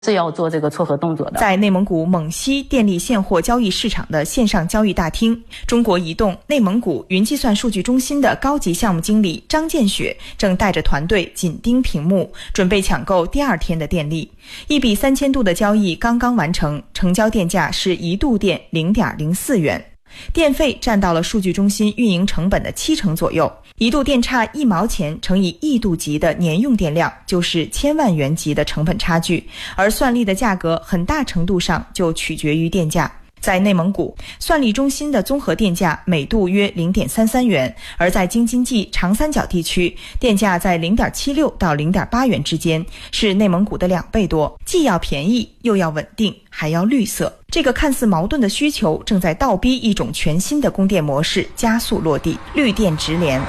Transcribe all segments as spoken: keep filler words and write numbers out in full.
是要做这个撮合动作的。 在内蒙古蒙西电力现货交易市场的线上交易大厅，中国移动内蒙古云计算数据中心的高级项目经理张建雪正带着团队紧盯屏幕，准备抢购第二天的电力。一笔三千度的交易刚刚完成，成交电价是一度电 零点零四元。电费占到了数据中心运营成本的七成左右，一度电差一毛钱乘以亿度级的年用电量，就是千万元级的成本差距，而算力的价格很大程度上就取决于电价。在内蒙古，算力中心的综合电价每度约 零点三三元，而在京津冀长三角地区，电价在 零点七六到零点八元之间，是内蒙古的两倍多，既要便宜又要稳定，还要绿色。这个看似矛盾的需求正在倒逼一种全新的供电模式加速落地，绿电直连。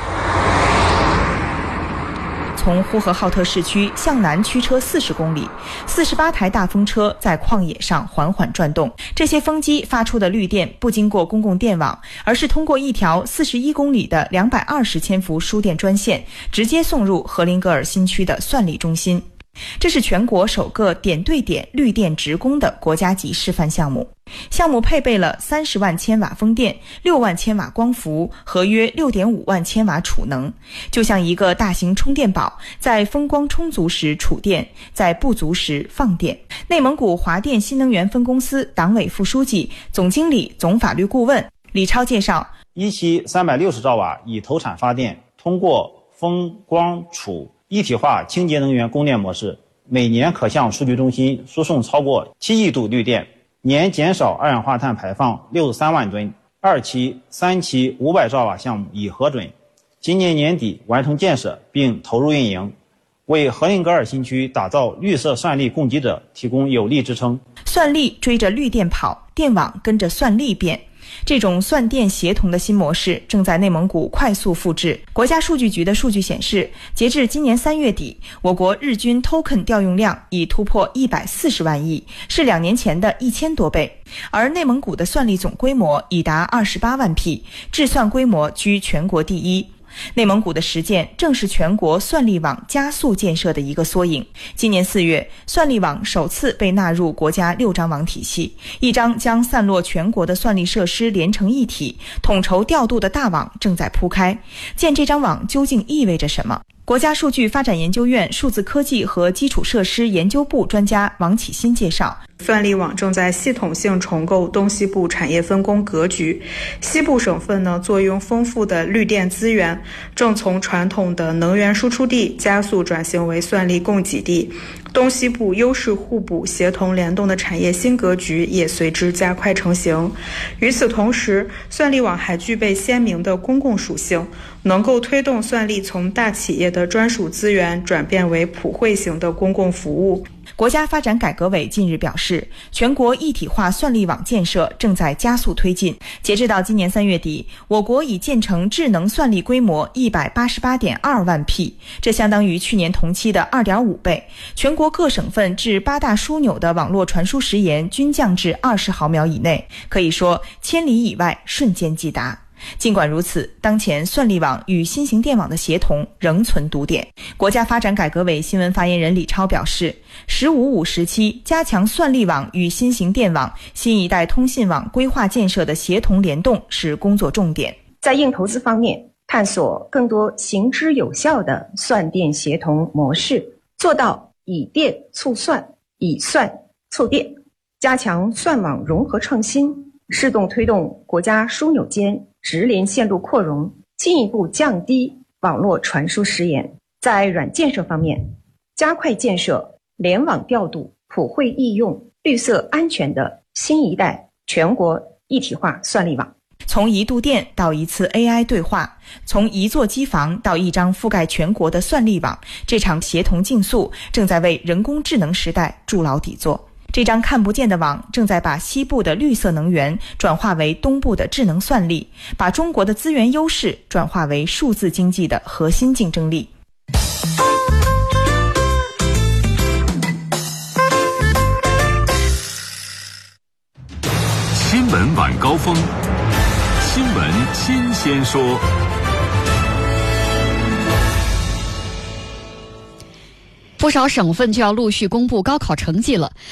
从呼和浩特市区向南驱车四十公里，四十八台大风车在旷野上缓缓转动。这些风机发出的绿电不经过公共电网，而是通过一条四十一公里的两百二十千伏输电专线，直接送入荷林格尔新区的算力中心。这是全国首个点对点绿电直供的国家级示范项目。项目配备了三十万千瓦风电、六万千瓦光伏和约六点五万千瓦储能，就像一个大型充电宝，在风光充足时储电，在不足时放电。内蒙古华电新能源分公司党委副书记、总经理、总法律顾问李超介绍， 一期三百六十兆瓦以投产发电，通过风光储一体化清洁能源供电模式，每年可向数据中心输送超过七亿度绿电，年减少二氧化碳排放六十三万吨。二期、三期五百兆瓦项目已核准，今年年底完成建设并投入运营，为荷林格尔新区打造绿色算力供给者提供有力支撑。 算力追着绿电跑，电网跟着算力变。这种算电协同的新模式正在内蒙古快速复制。国家数据局的数据显示，截至今年三月底，我国日均 token 调用量已突破一百四十万亿，是两年前的一千多倍。而内蒙古的算力总规模已达二十八万匹，制算规模居全国第一。内蒙古的实践正是全国算力网加速建设的一个缩影。今年四月，算力网首次被纳入国家六张网体系，一张将散落全国的算力设施连成一体、统筹调度的大网正在铺开。建这张网究竟意味着什么？国家数据发展研究院数字科技和基础设施研究部专家王启新介绍， 算力网正在系统性重构东西部产业分工格局。西部省份呢，坐拥丰富的绿电资源，正从传统的能源输出地加速转型为算力供给地。东西部优势互补、协同联动的产业新格局也随之加快成型。与此同时，算力网还具备鲜明的公共属性，能够推动算力从大企业的专属资源转变为普惠型的公共服务。 国家发展改革委近日表示，全国一体化算力网建设正在加速推进。截至到今年三月底，我国已建成智能算力规模一百八十八点二万匹，这相当于去年同期的 二点五倍。全国各省份至八大枢纽的网络传输时延均降至二十毫秒以内，可以说千里以外瞬间即达。尽管如此，当前算力网与新型电网的协同仍存堵点。国家发展改革委新闻发言人李超表示，十五五时期加强算力网与新型电网、新一代通信网规划建设的协同联动是工作重点。 在硬投资方面，探索更多行之有效的算电协同模式，做到以电促算，以算促电，加强算网融合创新，适动推动国家枢纽间直连线路扩容，进一步降低网络传输时延。在软建设方面，加快建设联网调度、普惠易用、绿色安全的新一代全国一体化算力网。 从一度电到一次 A I 对话，从一座机房到一张覆盖全国的算力网，这场协同竞速正在为人工智能时代筑牢底座。这张看不见的网正在把西部的绿色能源转化为东部的智能算力，把中国的资源优势转化为数字经济的核心竞争力。 新闻晚高峰，新闻新鲜说。 不少省份就要陆续公布高考成绩了。